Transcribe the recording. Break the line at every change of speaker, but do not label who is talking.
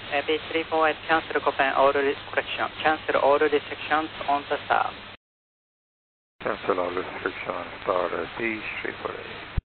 AB348, cancel open all correction. Cancel all restrictions on the south.
Cancel all restrictions, start at B348.